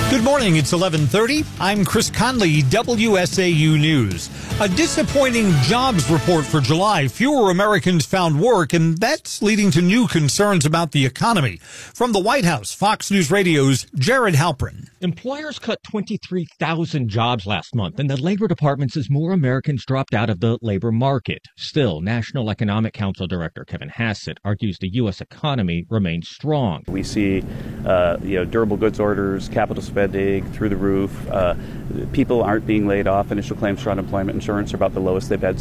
Good morning, it's 11:30. I'm Chris Conley, WSAU News. A disappointing jobs report for July. Fewer Americans found work, and that's leading to new concerns about the economy. From the White House, Fox News Radio's Jared Halpern. Employers cut 23,000 jobs last month, and the Labor Department says more Americans dropped out of the labor market. Still, National Economic Council Director Kevin Hassett argues the U.S. economy remains strong. We see, durable goods orders, capital spending through the roof. People aren't being laid off. Initial claims for unemployment insurance are about the lowest they've had